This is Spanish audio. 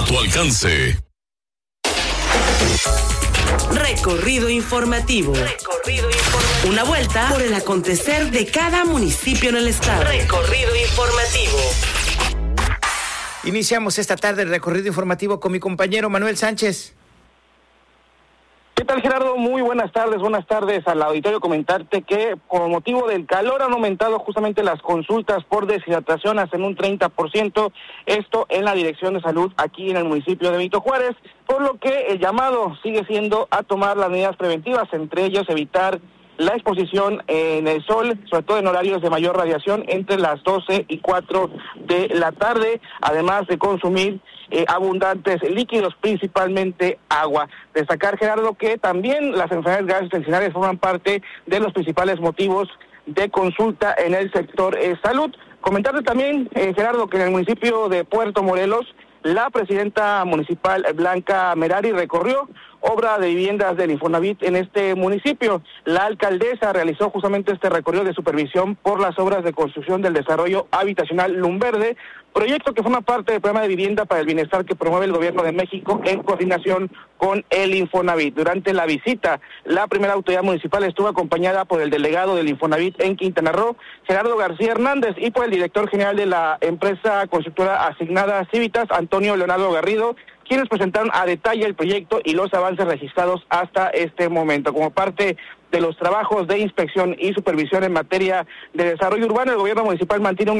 tu alcance. Recorrido informativo. Una vuelta por el acontecer de cada municipio en el estado. Recorrido informativo. Iniciamos esta tarde el recorrido informativo con mi compañero Manuel Sánchez. ¿Qué tal, Gerardo? Muy buenas tardes al auditorio. Comentarte que con motivo del calor han aumentado justamente las consultas por deshidratación hasta en un 30%, esto en la Dirección de Salud aquí en el municipio de Benito Juárez, por lo que el llamado sigue siendo a tomar las medidas preventivas, entre ellos evitar la exposición en el sol, sobre todo en horarios de mayor radiación, entre las 12 y 4 de la tarde, además de consumir abundantes líquidos, principalmente agua. Destacar, Gerardo, que también las enfermedades gastrointestinales forman parte de los principales motivos de consulta en el sector salud. Comentarte también, Gerardo, que en el municipio de Puerto Morelos, la presidenta municipal Blanca Merari recorrió obra de viviendas del Infonavit en este municipio. La alcaldesa realizó justamente este recorrido de supervisión por las obras de construcción del desarrollo habitacional Lumberde, proyecto que forma parte del programa de vivienda para el bienestar que promueve el gobierno de México en coordinación con el Infonavit. Durante la visita, la primera autoridad municipal estuvo acompañada por el delegado del Infonavit en Quintana Roo, Gerardo García Hernández, y por el director general de la empresa constructora asignada Civitas, Antonio Leonardo Garrido, quienes presentaron a detalle el proyecto y los avances registrados hasta este momento. Como parte de los trabajos de inspección y supervisión en materia de desarrollo urbano, el gobierno municipal mantiene